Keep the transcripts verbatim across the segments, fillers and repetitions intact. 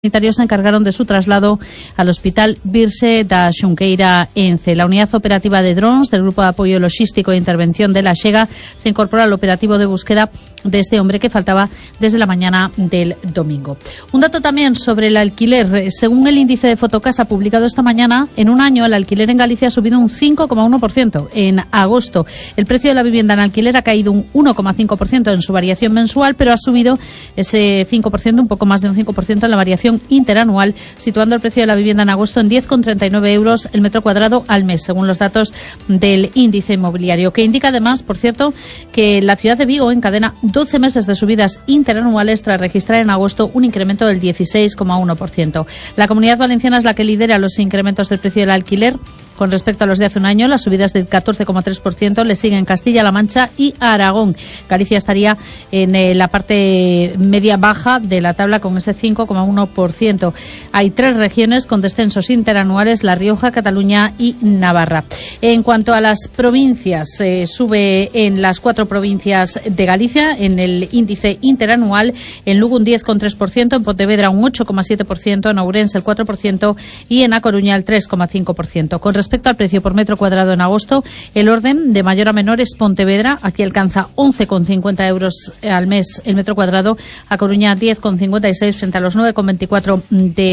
sanitarios se encargaron de su traslado al Hospital Virxe da Xunqueira Ence. La unidad operativa de drones del Grupo de Apoyo Logístico e Intervención de la Xega se incorpora al operativo de búsqueda de este hombre que faltaba desde la mañana del domingo. Un dato también sobre el alquiler. Según el índice de Fotocasa publicado esta mañana, en un año el alquiler en Galicia ha subido un cinco coma uno por ciento. En agosto el precio de la vivienda en alquiler ha caído un uno coma cinco por ciento en su variación mensual, pero ha subido ese cinco por ciento, un poco más de un cinco por ciento en la variación interanual, situando el precio de la vivienda en agosto en diez coma treinta y nueve euros el metro cuadrado al mes, según los datos del índice inmobiliario, que indica además, por cierto, que la ciudad de Vigo encadena doce meses de subidas interanuales tras registrar en agosto un incremento del dieciséis coma uno por ciento. La Comunidad Valenciana es la que lidera los incrementos del precio del alquiler. Con respecto a los de hace un año, las subidas del catorce coma tres por ciento le siguen Castilla-La Mancha y Aragón. Galicia estaría en eh, la parte media-baja de la tabla con ese cinco coma uno por ciento. Hay tres regiones con descensos interanuales: La Rioja, Cataluña y Navarra. En cuanto a las provincias, eh, sube en las cuatro provincias de Galicia en el índice interanual. En Lugo un diez coma tres por ciento, en Pontevedra un ocho coma siete por ciento, en Ourense el cuatro por ciento y en A Coruña el tres coma cinco por ciento. Con respecto al precio por metro cuadrado en agosto, el orden de mayor a menor es Pontevedra. Aquí alcanza once coma cincuenta euros al mes el metro cuadrado. A Coruña diez coma cincuenta y seis frente a los nueve coma veinticuatro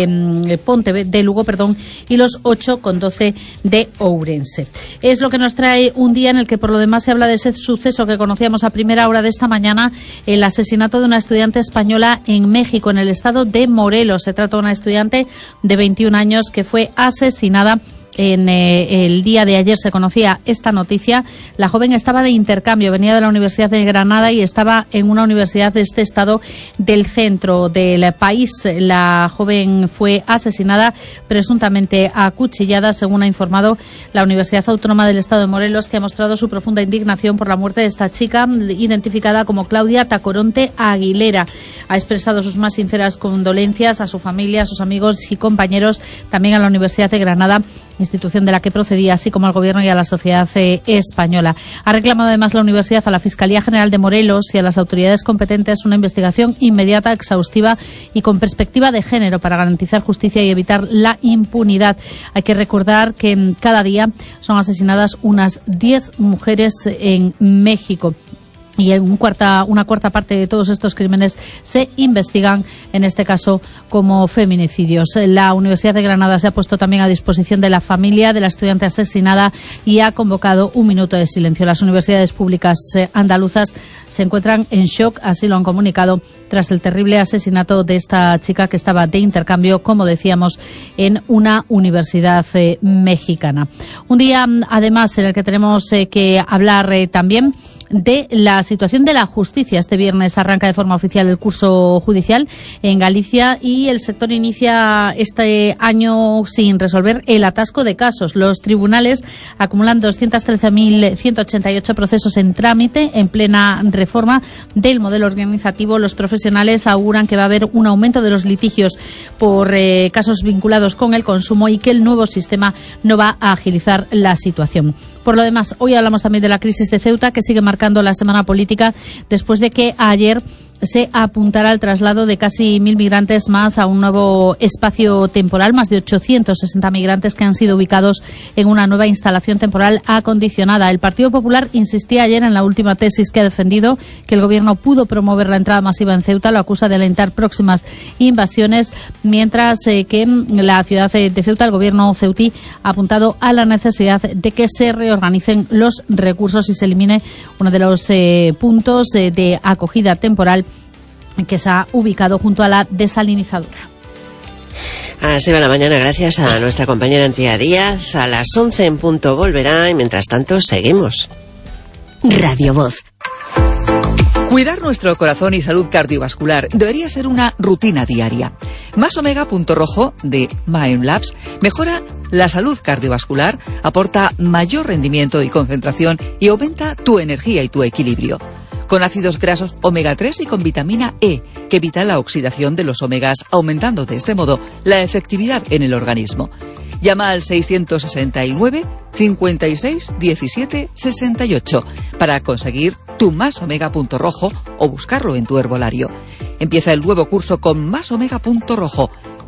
de Pontevedra, de Lugo, perdón, y los ocho coma doce de Ourense. Es lo que nos trae un día en el que por lo demás se habla de ese suceso que conocíamos a primera hora de esta mañana, el asesinato de una estudiante española en México, en el estado de Morelos. Se trata de una estudiante de veintiún años que fue asesinada. En eh, el día de ayer se conocía esta noticia. La joven estaba de intercambio, venía de la Universidad de Granada y estaba en una universidad de este estado del centro del país. La joven fue asesinada, presuntamente acuchillada, según ha informado la Universidad Autónoma del Estado de Morelos, que ha mostrado su profunda indignación por la muerte de esta chica, identificada como Claudia Tacoronte Aguilera. Ha expresado sus más sinceras condolencias a su familia, a sus amigos y compañeros, también a la Universidad de Granada, institución de la que procedía, así como al Gobierno y a la sociedad eh, española. Ha reclamado además la Universidad a la Fiscalía General de Morelos y a las autoridades competentes una investigación inmediata, exhaustiva y con perspectiva de género para garantizar justicia y evitar la impunidad. Hay que recordar que cada día son asesinadas unas diez mujeres en México. Y en un cuarta, una cuarta parte de todos estos crímenes se investigan, en este caso, como feminicidios. La Universidad de Granada se ha puesto también a disposición de la familia de la estudiante asesinada y ha convocado un minuto de silencio. Las universidades públicas andaluzas se encuentran en shock, así lo han comunicado, tras el terrible asesinato de esta chica que estaba de intercambio, como decíamos, en una universidad eh, mexicana. Un día, además, en el que tenemos eh, que hablar eh, también de la situación de la justicia. Este viernes arranca de forma oficial el curso judicial en Galicia y el sector inicia este año sin resolver el atasco de casos. Los tribunales acumulan doscientos trece mil ciento ochenta y ocho procesos en trámite en plena reforma del modelo organizativo. Los profesionales auguran que va a haber un aumento de los litigios por eh, casos vinculados con el consumo y que el nuevo sistema no va a agilizar la situación. Por lo demás, hoy hablamos también de la crisis de Ceuta, que sigue marcando la semana política después de que ayer se apuntara al traslado de casi mil migrantes más a un nuevo espacio temporal, más de ochocientos sesenta migrantes que han sido ubicados en una nueva instalación temporal acondicionada. El Partido Popular insistía ayer en la última tesis que ha defendido, que el Gobierno pudo promover la entrada masiva en Ceuta, lo acusa de alentar próximas invasiones, mientras eh, que en la ciudad de Ceuta el Gobierno ceutí ha apuntado a la necesidad de que se reorganicen los recursos y se elimine uno de los eh, puntos eh, de acogida temporal que se ha ubicado junto a la desalinizadora. Así va la mañana, gracias a nuestra compañera Antía Díaz. A las once en punto volverá y mientras tanto seguimos. Radio Voz. Cuidar nuestro corazón y salud cardiovascular debería ser una rutina diaria. Más Omega Punto Rojo de Mindlabs mejora la salud cardiovascular, aporta mayor rendimiento y concentración y aumenta tu energía y tu equilibrio. Con ácidos grasos omega tres y con vitamina E, que evita la oxidación de los omegas, aumentando de este modo la efectividad en el organismo. Llama al seiscientos sesenta y nueve, cincuenta y seis, diecisiete, sesenta y ocho para conseguir tu Más Omega Punto Rojo o buscarlo en tu herbolario. Empieza el nuevo curso con Más Omega Punto Rojo,